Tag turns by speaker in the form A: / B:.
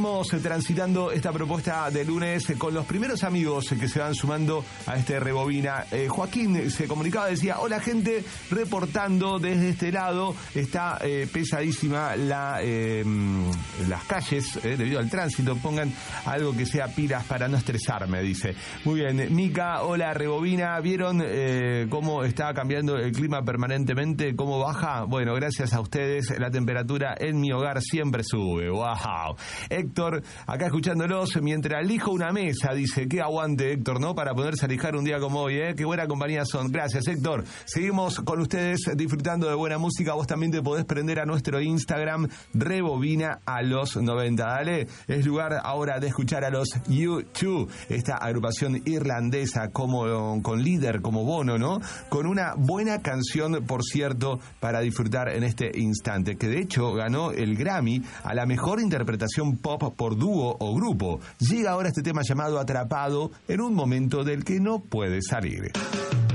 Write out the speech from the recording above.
A: seguimos transitando esta propuesta de lunes con los primeros amigos que se van sumando a este Rebobina. Joaquín se comunicaba, decía: hola gente, reportando desde este lado. Está pesadísima las calles debido al tránsito. Pongan algo que sea pilas para no estresarme, dice. Muy bien. Mica, hola Rebobina. ¿Vieron cómo está cambiando el clima permanentemente? ¿Cómo baja? Bueno, gracias a ustedes la temperatura en mi hogar siempre sube. ¡Wow! Héctor, acá escuchándolos mientras elijo una mesa, dice. Qué aguante, Héctor, ¿no? Para ponerse a lijar un día como hoy, ¿eh? Qué buena compañía son. Gracias, Héctor. Seguimos con ustedes disfrutando de buena música. Vos también te podés prender a nuestro Instagram, Rebobina a los 90. Dale, es lugar ahora de escuchar a los U2, esta agrupación irlandesa con líder como Bono, ¿no? Con una buena canción, por cierto, para disfrutar en este instante, que de hecho ganó el Grammy a la mejor interpretación pop por dúo o grupo. Llega ahora este tema llamado Atrapado, en un momento del que no puede salir.